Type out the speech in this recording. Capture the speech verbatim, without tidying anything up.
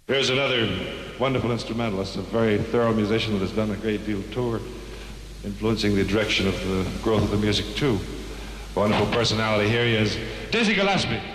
Here's another wonderful instrumentalist, a very thorough musician that has done a great deal of tour, influencing the direction of the growth of the music too. A wonderful personality. Here he is, Dizzy Gillespie.